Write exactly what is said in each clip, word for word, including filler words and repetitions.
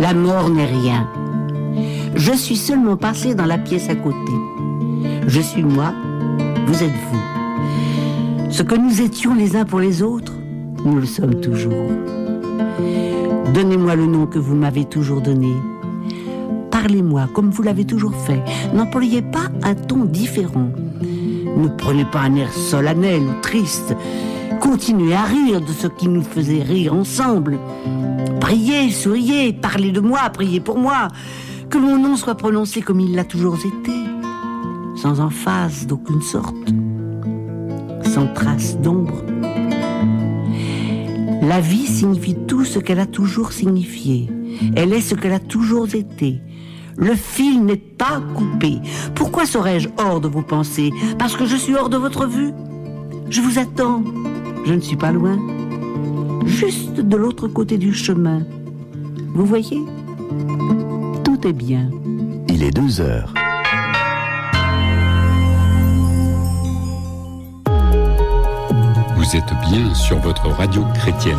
La mort n'est rien. Je suis seulement passé dans la pièce à côté. Je suis moi, vous êtes vous. Ce que nous étions les uns pour les autres, nous le sommes toujours. Donnez-moi le nom que vous m'avez toujours donné. Parlez-moi comme vous l'avez toujours fait. N'employez pas un ton différent. Ne prenez pas un air solennel ou triste. Continuez à rire de ce qui nous faisait rire ensemble. Priez, souriez, parlez de moi, priez pour moi. Que mon nom soit prononcé comme il l'a toujours été, sans emphase d'aucune sorte, sans trace d'ombre. La vie signifie tout ce qu'elle a toujours signifié. Elle est ce qu'elle a toujours été. Le fil n'est pas coupé. Pourquoi serais-je hors de vos pensées? Parce que je suis hors de votre vue? Je vous attends. Je ne suis pas loin. Juste de l'autre côté du chemin. Vous voyez? Tout est bien. Il est deux heures. Vous êtes bien sur votre radio chrétienne.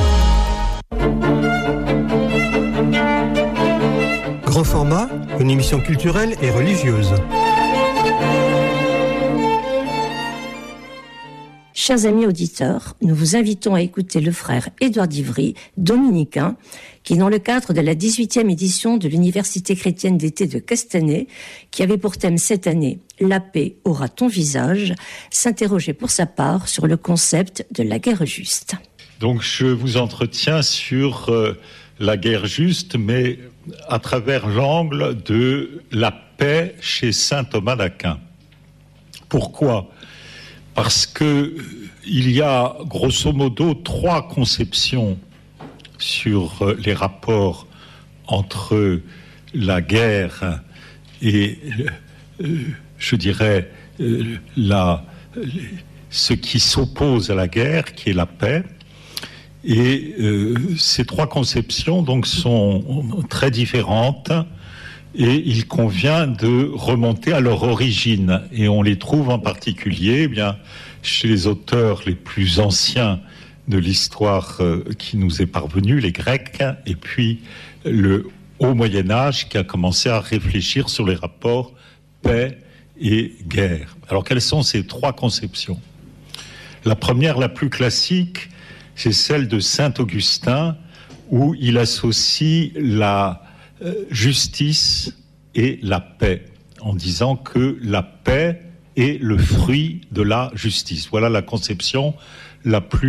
Grand format, une émission culturelle et religieuse. Chers amis auditeurs, nous vous invitons à écouter le frère Édouard d'Ivry, dominicain, qui, dans le cadre de la dix-huitième édition de l'Université chrétienne d'été de Castanet, qui avait pour thème cette année « La paix aura ton visage », s'interrogeait pour sa part sur le concept de la guerre juste. Donc je vous entretiens sur euh, la guerre juste, mais à travers l'angle de la paix chez saint Thomas d'Aquin. Pourquoi ? Parce que il y a grosso modo trois conceptions sur les rapports entre la guerre et, je dirais, la, ce qui s'oppose à la guerre, qui est la paix. Et euh, ces trois conceptions donc sont très différentes et il convient de remonter à leur origine. Et on les trouve en particulier eh bien, chez les auteurs les plus anciens de l'histoire euh, qui nous est parvenue, les Grecs, et puis le Haut Moyen-Âge qui a commencé à réfléchir sur les rapports paix et guerre. Alors quelles sont ces trois conceptions ? La première, la plus classique, c'est celle de saint Augustin, où il associe la euh, justice et la paix, en disant que la paix est le fruit de la justice. Voilà la conception la plus